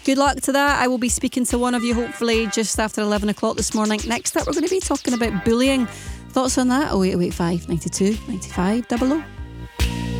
Good luck to that. I will be speaking to one of you hopefully just after 11 o'clock this morning. Next up, we're going to be talking about bullying. Thoughts on that? 08085 92 95 00.